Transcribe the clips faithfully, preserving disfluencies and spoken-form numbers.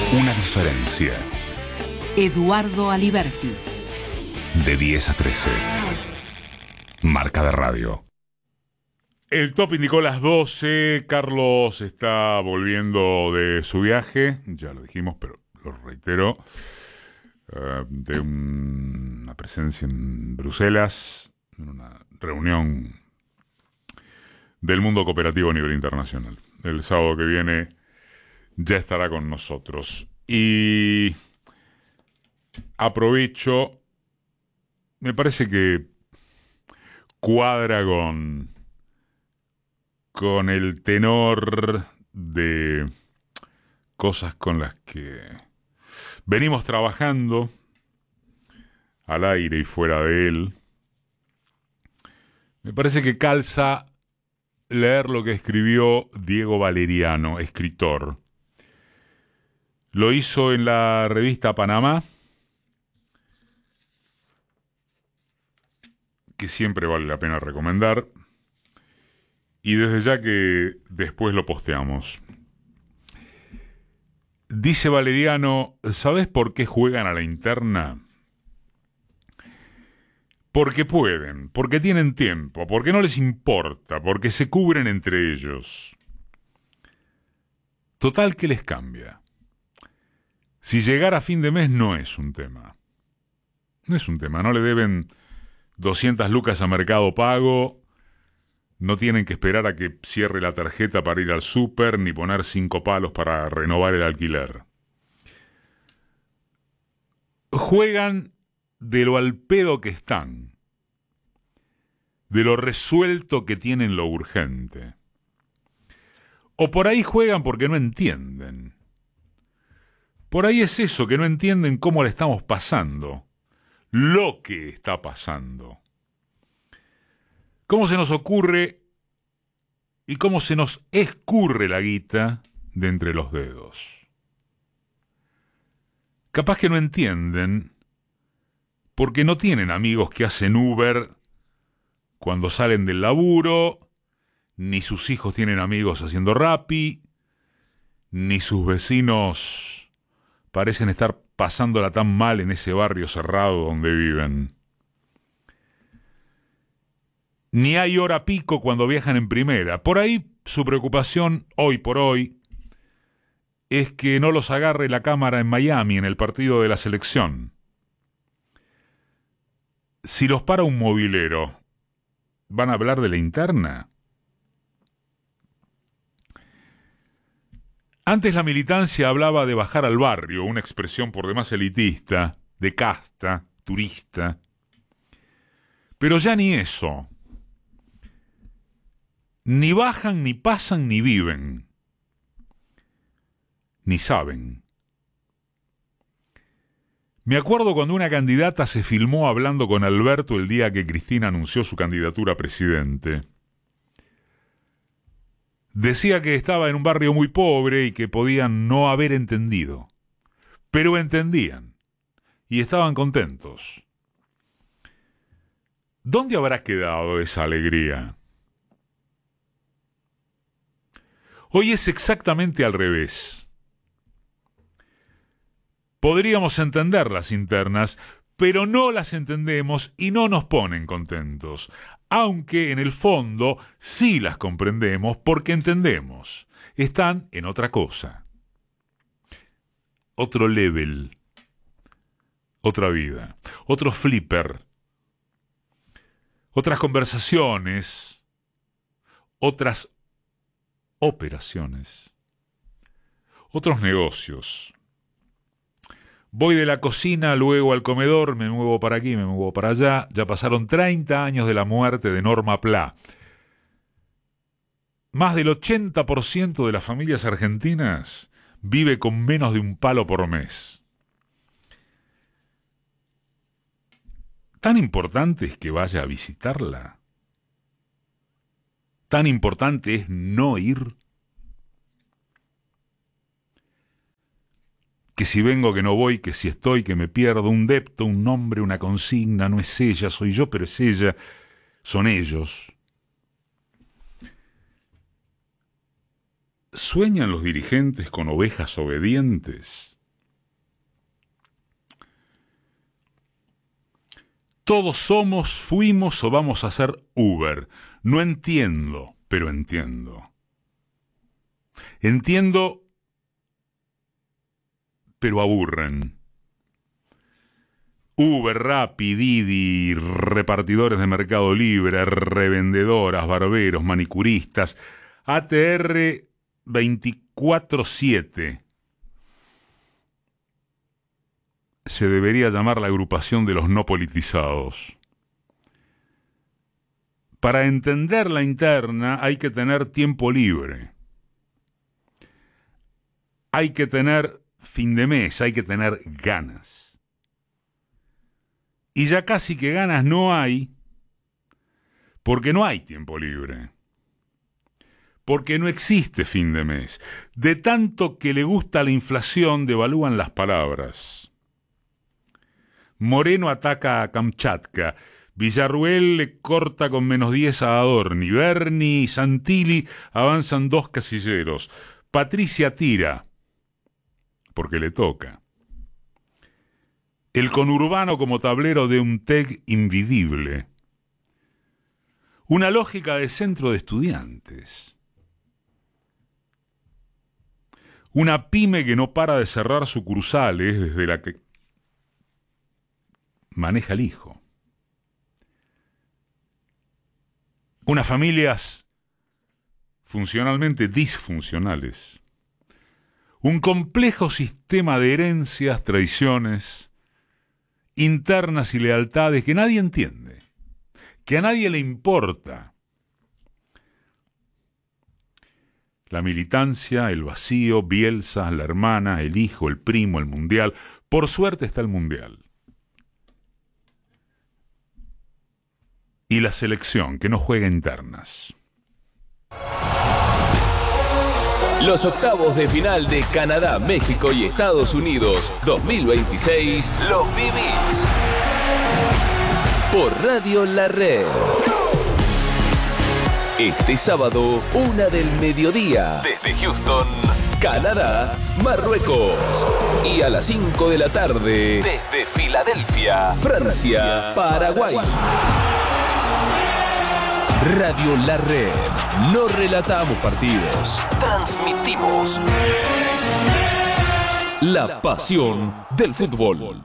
Una diferencia. Eduardo Aliberti. De diez a trece. Marca de radio. El top indicó las doce. Carlos está volviendo de su viaje. Ya lo dijimos, pero lo reitero. Uh, de un, una presencia en Bruselas, en una reunión del mundo cooperativo a nivel internacional. El sábado que viene ya estará con nosotros. Y aprovecho, me parece que cuadra con, con el tenor de cosas con las que venimos trabajando al aire y fuera de él. Me parece que calza leer lo que escribió Diego Valeriano, escritor. Lo hizo en la revista Panamá, que siempre vale la pena recomendar, y desde ya que después lo posteamos. Dice Valeriano, ¿sabes por qué juegan a la interna? Porque pueden, porque tienen tiempo, porque no les importa, porque se cubren entre ellos. Total, ¿qué les cambia? Si llegar a fin de mes no es un tema. No es un tema, no le deben doscientas lucas a Mercado Pago, no tienen que esperar a que cierre la tarjeta para ir al súper, ni poner cinco palos para renovar el alquiler. Juegan de lo al pedo que están, de lo resuelto que tienen lo urgente. O por ahí juegan porque no entienden. Por ahí es eso, que no entienden cómo le estamos pasando, lo que está pasando. Cómo se nos ocurre y cómo se nos escurre la guita de entre los dedos. Capaz que no entienden porque no tienen amigos que hacen Uber cuando salen del laburo, ni sus hijos tienen amigos haciendo Rappi, ni sus vecinos parecen estar pasándola tan mal en ese barrio cerrado donde viven. Ni hay hora pico cuando viajan en primera. Por ahí su preocupación, hoy por hoy, es que no los agarre la cámara en Miami en el partido de la selección. Si los para un movilero, ¿van a hablar de la interna? Antes la militancia hablaba de bajar al barrio, una expresión por demás elitista, de casta, turista. Pero ya ni eso. Ni bajan, ni pasan, ni viven. Ni saben. Me acuerdo cuando una candidata se filmó hablando con Alberto el día que Cristina anunció su candidatura a presidente. Decía que estaba en un barrio muy pobre y que podían no haber entendido. Pero entendían. Y estaban contentos. ¿Dónde habrá quedado esa alegría? Hoy es exactamente al revés. Podríamos entender las internas, pero no las entendemos y no nos ponen contentos. Aunque en el fondo sí las comprendemos porque entendemos. Están en otra cosa. Otro level. Otra vida. Otro flipper. Otras conversaciones. Otras operaciones. Otros negocios. Voy de la cocina, luego al comedor, me muevo para aquí, me muevo para allá. Ya pasaron treinta años de la muerte de Norma Pla. Más del ochenta por ciento de las familias argentinas vive con menos de un palo por mes. ¿Tan importante es que vaya a visitarla? ¿Tan importante es no ir? Que si vengo, que no voy, que si estoy, que me pierdo, un depto, un nombre, una consigna, no es ella, soy yo, pero es ella, son ellos. ¿Sueñan los dirigentes con ovejas obedientes? todos somos, fuimos o vamos a ser Uber. No entiendo, pero entiendo. Entiendo, pero aburren. Uber, Rappi, Didi, repartidores de Mercado Libre, revendedoras, barberos, manicuristas, A T R veinticuatro siete. Se debería llamar la agrupación de los no politizados. Para entender la interna hay que tener tiempo libre. Hay que tener fin de mes, hay que tener ganas. Y ya casi que ganas no hay, porque no hay tiempo libre. Porque no existe fin de mes. De tanto que le gusta la inflación, devalúan las palabras. Moreno ataca a Kamchatka. Villarruel le corta con menos diez a Adorni. Berni y Santilli avanzan dos casilleros. Patricia tira, porque le toca. El conurbano como tablero de un T E C invivible. Una lógica de centro de estudiantes. Una pyme que no para de cerrar sucursales desde la que maneja el hijo. Unas familias funcionalmente disfuncionales. Un complejo sistema de herencias, traiciones, internas y lealtades que nadie entiende, que a nadie le importa. La militancia, el vacío, Bielsa, la hermana, el hijo, el primo, el mundial. Por suerte está el mundial. Y la selección, que no juega internas. Los octavos de final de Canadá, México y Estados Unidos dos mil veintiséis los vivís por Radio La Red. Este sábado, una del mediodía, desde Houston, Canadá, Marruecos. Y a las cinco de la tarde, desde Filadelfia, Francia, Paraguay. Radio La Red. No relatamos partidos, transmitimos la pasión del fútbol.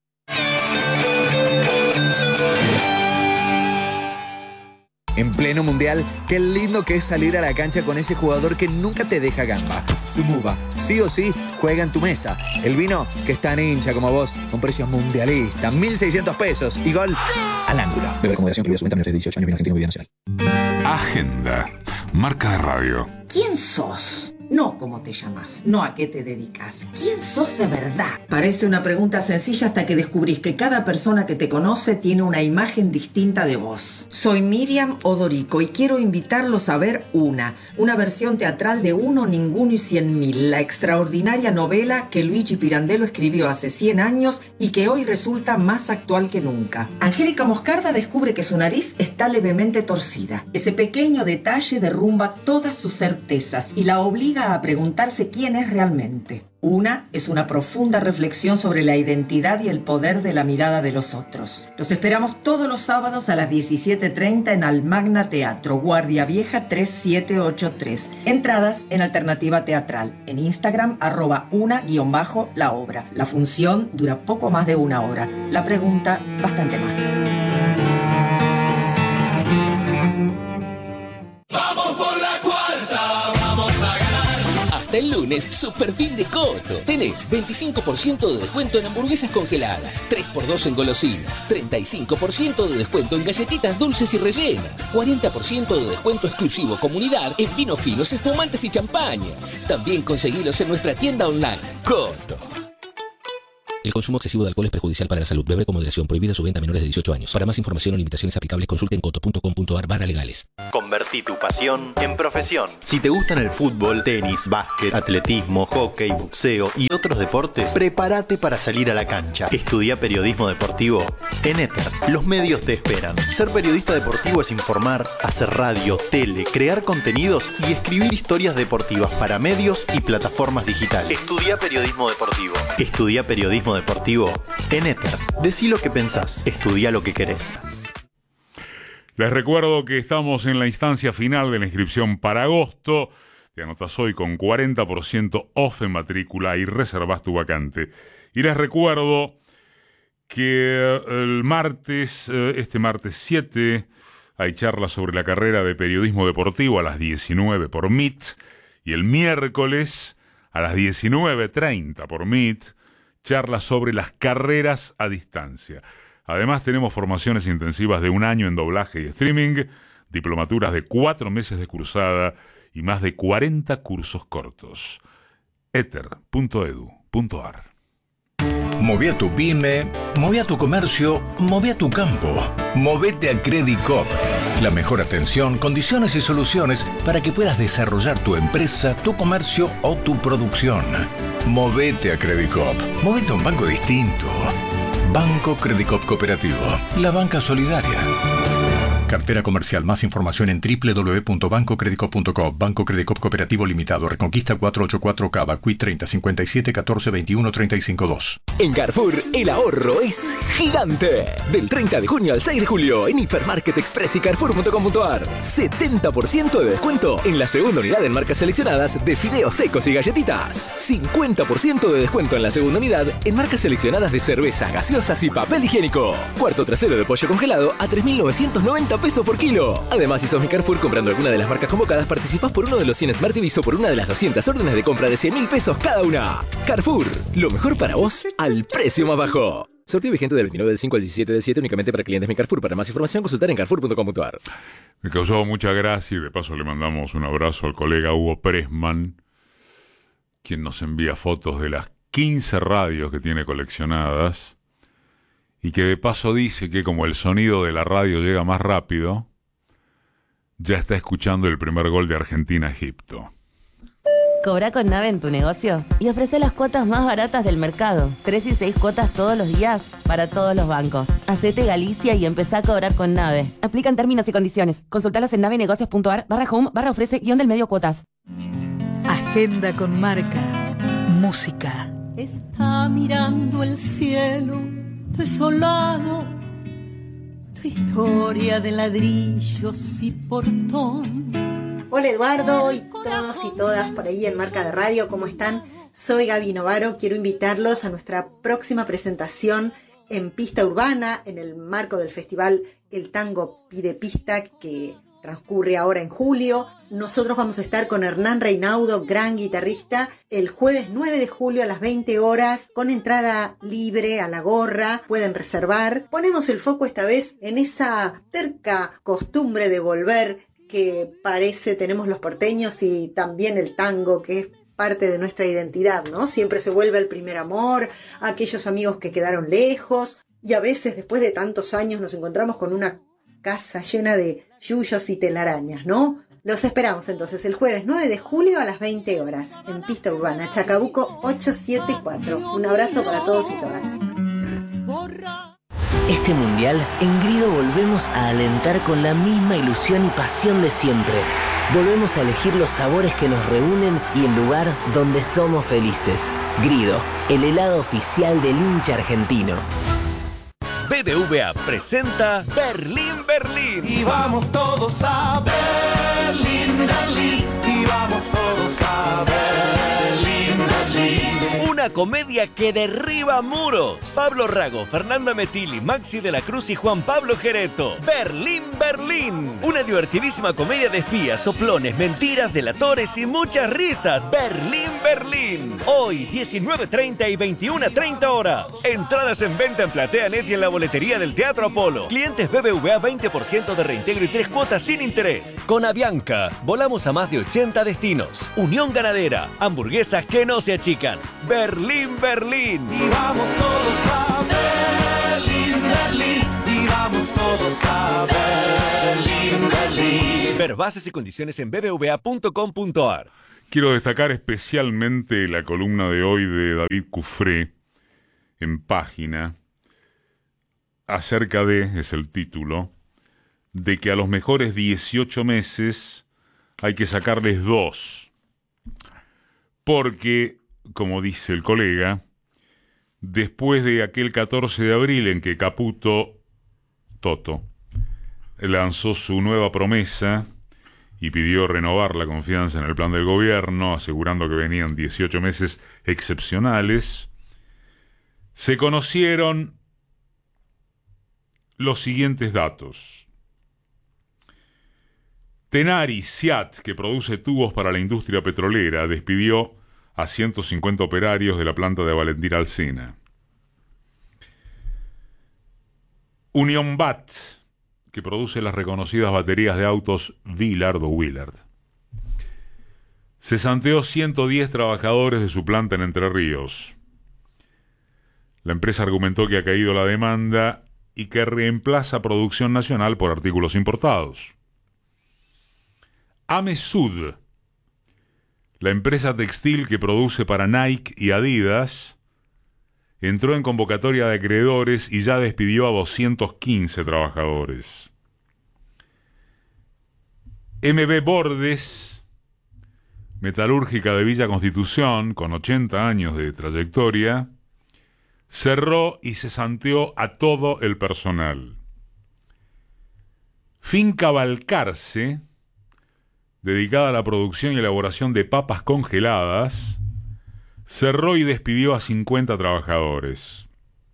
En pleno mundial, qué lindo que es salir a la cancha con ese jugador que nunca te deja gamba. Sumuba, sí o sí, juega en tu mesa. El vino que es tan hincha como vos, con precios mundialistas, mil seiscientos pesos y gol al ángulo. Beber con moderación, prohibida su venta menores de dieciocho años, vino argentino, bebida nacional. Agenda, marca de radio. ¿Quién sos? No cómo te llamas, no a qué te dedicas. ¿Quién sos de verdad? Parece una pregunta sencilla hasta que descubrís que cada persona que te conoce tiene una imagen distinta de vos. Soy Miriam Odorico y quiero invitarlos a ver Una, una versión teatral de Uno, Ninguno y Cien Mil, la extraordinaria novela que Luigi Pirandello escribió hace cien años y que hoy resulta más actual que nunca. Angélica Moscarda descubre que su nariz está levemente torcida. Ese pequeño detalle derrumba todas sus certezas y la obliga a preguntarse quién es realmente. Una es una profunda reflexión sobre la identidad y el poder de la mirada de los otros. Los esperamos todos los sábados a las diecisiete treinta en Almagna Teatro, Guardia Vieja tres siete ocho tres. Entradas en Alternativa Teatral. En Instagram, arroba una guión bajo la obra. La función dura poco más de una hora. La pregunta, bastante más. ¡Vamos por la cuarta! ¡Vamos a ganar! Hasta el lunes, super fin de Coto. Tenés veinticinco por ciento de descuento en hamburguesas congeladas, tres por dos en golosinas, treinta y cinco por ciento de descuento en galletitas dulces y rellenas, cuarenta por ciento de descuento exclusivo comunidad en vinos finos, espumantes y champañas. También conseguilos en nuestra tienda online. Coto. El consumo excesivo de alcohol es perjudicial para la salud. Beber con moderación. Prohibida su venta a menores de dieciocho años. Para más información o limitaciones aplicables, consulte en coto punto com punto ar barra legales. Convertí tu pasión en profesión. Si te gustan el fútbol, tenis, básquet, atletismo, hockey, boxeo y otros deportes, prepárate para salir a la cancha. Estudia periodismo deportivo en Éter. Los medios te esperan. Ser periodista deportivo es informar, hacer radio, tele, crear contenidos y escribir historias deportivas para medios y plataformas digitales. Estudia periodismo deportivo. Estudia periodismo periodismo deportivo en Éter. Decí lo que pensás, estudia lo que querés. Les recuerdo que estamos en la instancia final de la inscripción para agosto. Te anotas hoy con cuarenta por ciento off en matrícula y reservas tu vacante. Y les recuerdo que el martes, este martes siete, hay charlas sobre la carrera de periodismo deportivo a las diecinueve por Meet. Y el miércoles a las diecinueve treinta por Meet, charlas sobre las carreras a distancia. Además tenemos formaciones intensivas de un año en doblaje y streaming, diplomaturas de cuatro meses de cursada y más de cuarenta cursos cortos. éter punto edu punto ar. Moví a tu pyme, moví a tu comercio, moví a tu campo. Movete a Credicop. La mejor atención, condiciones y soluciones para que puedas desarrollar tu empresa, tu comercio o tu producción. Movete a Credicop. Movete a un banco distinto. Banco Credicop Cooperativo. La banca solidaria. Cartera comercial. Más información en doble u doble u doble u punto banco credicop punto com. Banco Credicop Cooperativo Limitado. Reconquista cuatrocientos ochenta y cuatro Cava. Q I treinta cincuenta y siete catorce veintiuno treinta y cinco dos. En Carrefour, el ahorro es gigante. Del treinta de junio al seis de julio en Hipermarket Express y Carrefour punto com punto ar. setenta por ciento de descuento en la segunda unidad en marcas seleccionadas de fideos secos y galletitas. cincuenta por ciento de descuento en la segunda unidad en marcas seleccionadas de cerveza, gaseosas y papel higiénico. Cuarto trasero de pollo congelado a tres mil novecientos noventa pesos por kilo. Además, si sos mi Carrefour comprando alguna de las marcas convocadas, participás por uno de los cien Smart T Vs o por una de las doscientas órdenes de compra de cien mil pesos cada una. Carrefour, lo mejor para vos al precio más bajo. Sorteo vigente del veintinueve del cinco al diecisiete del siete únicamente para clientes mi Carrefour. Para más información, consultar en carrefour punto com punto ar. Me causó mucha gracia y de paso le mandamos un abrazo al colega Hugo Pressman, quien nos envía fotos de las quince radios que tiene coleccionadas y que de paso dice que como el sonido de la radio llega más rápido, ya está escuchando el primer gol de Argentina a Egipto. Cobra con Nave en tu negocio y ofrece las cuotas más baratas del mercado. Tres y seis cuotas todos los días para todos los bancos. Hacete Galicia y empezá a cobrar con Nave. Aplican términos y condiciones. Consultalos en navenegocios punto ar barra home barra ofrece guión del medio cuotas. Agenda con marca. Música. Está mirando el cielo desolado, tu historia de ladrillos y portón. Hola Eduardo y todos y todas por ahí en Marca de Radio, ¿cómo están? Soy Gaby Novaro, quiero invitarlos a nuestra próxima presentación en Pista Urbana, en el marco del festival El Tango Pide Pista, que transcurre ahora en julio. Nosotros vamos a estar con Hernán Reinaudo, gran guitarrista, el jueves nueve de julio a las veinte horas, con entrada libre a la gorra, pueden reservar. Ponemos el foco esta vez en esa terca costumbre de volver que parece tenemos los porteños y también el tango, que es parte de nuestra identidad, ¿no? Siempre se vuelve el primer amor, a aquellos amigos que quedaron lejos, y a veces después de tantos años nos encontramos con una casa llena de yuyos y telarañas, ¿no? Los esperamos entonces el jueves nueve de julio a las veinte horas en Pista Urbana, Chacabuco ochocientos setenta y cuatro. Un abrazo para todos y todas. Este mundial, en Grido volvemos a alentar con la misma ilusión y pasión de siempre. Volvemos a elegir los sabores que nos reúnen y el lugar donde somos felices. Grido, el helado oficial del hincha argentino. B B V A presenta Berlín, Berlín. Y vamos todos a Berlín, Berlín. Y vamos todos a Berlín, Berlín. Una comedia que derriba muros. Pablo Rago, Fernanda Metilli, Maxi de la Cruz y Juan Pablo Gereto. Berlín, Berlín. Una divertidísima comedia de espías, soplones, mentiras, delatores y muchas risas. Berlín, Berlín. Hoy, diecinueve treinta y veintiuna treinta horas. Entradas en venta en PlateaNet y en la boletería del Teatro Apolo. Clientes B B V A veinte por ciento de reintegro y tres cuotas sin interés. Con Avianca, volamos a más de ochenta destinos. Unión Ganadera, hamburguesas que no se achican. Berlín, Berlín. Y vamos todos a Berlín, Berlín. Y vamos todos a Berlín, Berlín. Ver bases y condiciones en b b v a punto com punto ar. Quiero destacar especialmente la columna de hoy de David Cufré en Página, acerca de, es el título, de que a los mejores dieciocho meses hay que sacarles dos. Porque, como dice el colega, después de aquel catorce de abril en que Caputo, Toto, lanzó su nueva promesa y pidió renovar la confianza en el plan del gobierno, asegurando que venían dieciocho meses excepcionales, se conocieron los siguientes datos. Tenaris Siat, que produce tubos para la industria petrolera, despidió a ciento cincuenta operarios de la planta de Valentín Alsina. Union Bat, que produce las reconocidas baterías de autos Villard o Willard, cesanteó ciento diez trabajadores de su planta en Entre Ríos. La empresa argumentó que ha caído la demanda y que reemplaza producción nacional por artículos importados. Amesud, la empresa textil que produce para Nike y Adidas, entró en convocatoria de acreedores y ya despidió a doscientos quince trabajadores. M B Bordes, metalúrgica de Villa Constitución, con ochenta años de trayectoria, cerró y cesanteó a todo el personal. Finca Balcarce, dedicada a la producción y elaboración de papas congeladas, cerró y despidió a cincuenta trabajadores.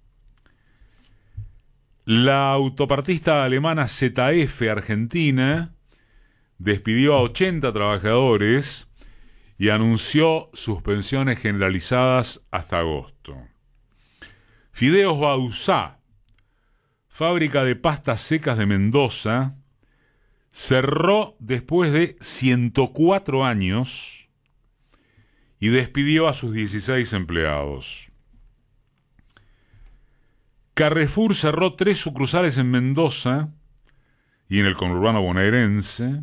La autopartista alemana Z F Argentina despidió a ochenta trabajadores y anunció suspensiones generalizadas hasta agosto. Fideos Bauzá, fábrica de pastas secas de Mendoza, cerró después de ciento cuatro años y despidió a sus dieciséis empleados. Carrefour cerró tres sucursales en Mendoza y en el conurbano bonaerense.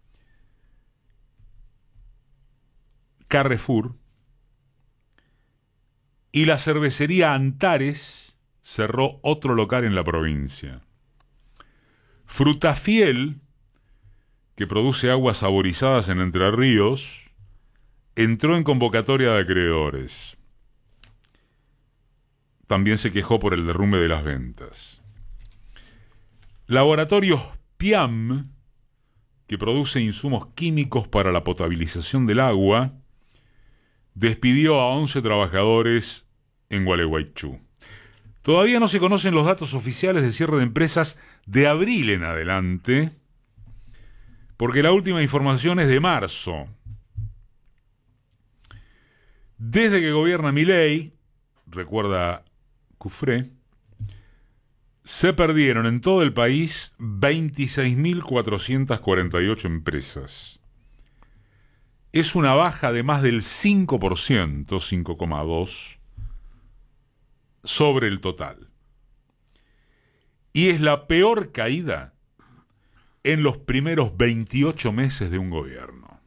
Carrefour. Y la cervecería Antares cerró otro local en la provincia. Frutafiel, que produce aguas saborizadas en Entre Ríos, entró en convocatoria de acreedores. También se quejó por el derrumbe de las ventas. Laboratorios Piam, que produce insumos químicos para la potabilización del agua, despidió a once trabajadores en Gualeguaychú. Todavía no se conocen los datos oficiales de cierre de empresas de abril en adelante, porque la última información es de marzo. Desde que gobierna Milei, recuerda Cufré, se perdieron en todo el país veintiséis mil cuatrocientas cuarenta y ocho empresas. Es una baja de más del cinco por ciento, cinco coma dos por ciento, sobre el total. Y es la peor caída en los primeros veintiocho meses de un gobierno.